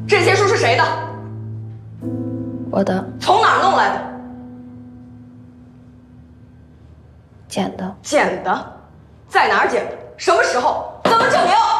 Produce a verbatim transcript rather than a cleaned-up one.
这些书是谁的？ 我的。 从哪儿弄来的？ 捡的。 捡的？在哪儿捡的？什么时候？怎么证明？